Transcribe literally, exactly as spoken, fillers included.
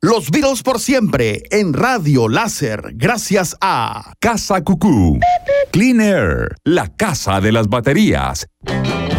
Los Beatles por siempre en Radio Láser, gracias a Casa Cucú. Clean Air, la casa de las baterías.